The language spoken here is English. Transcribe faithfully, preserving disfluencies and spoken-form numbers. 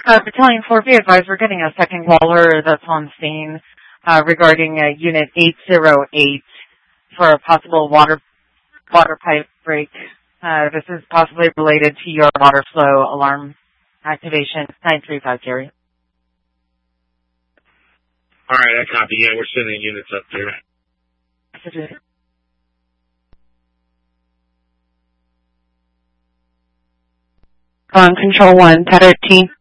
Uh, Battalion four, be advised we're getting a second caller that's on scene uh, regarding uh, Unit eight zero eight for a possible water water pipe break. Uh, this is possibly related to your water flow alarm activation. nine three five, Gary. All right, I copy. Yeah, we're sending units up there. On Control one, Pet thirteen.